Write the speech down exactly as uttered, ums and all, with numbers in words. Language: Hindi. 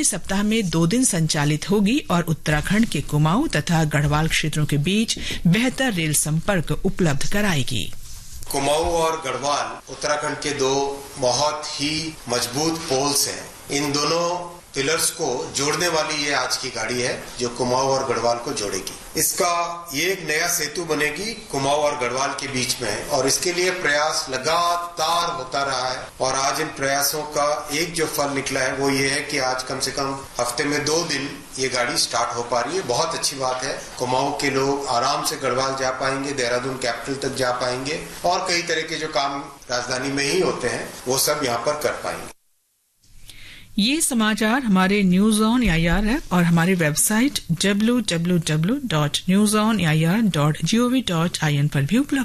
सप्ताह में दो दिन संचालित होगी और उत्तराखंड के कुमाऊं तथा गढ़वाल क्षेत्रों के बीच बेहतर रेल संपर्क उपलब्ध कराएगी। कुमाऊं और गढ़वाल उत्तराखंड के दो बहुत ही मजबूत पोल्स हैं। इन दोनों पिलर्स को जोड़ने वाली ये आज की गाड़ी है जो कुमाऊं और गढ़वाल को जोड़ेगी। इसका ये एक नया सेतु बनेगी कुमाऊं और गढ़वाल के बीच में, और इसके लिए प्रयास लगातार होता रहा है और आज इन प्रयासों का एक जो फल निकला है वो ये है कि आज कम से कम हफ्ते में दो दिन ये गाड़ी स्टार्ट हो पा रही है। बहुत अच्छी बात है। कुमाऊं के लोग आराम से गढ़वाल जा पाएंगे, देहरादून कैपिटल तक जा पाएंगे और कई तरह के जो काम राजधानी में ही होते हैं वो सब यहाँ पर कर पाएंगे। ये समाचार हमारे news on A I R app और हमारी website W W W dot news on A I R dot G O V dot I N पर भी उपलब्ध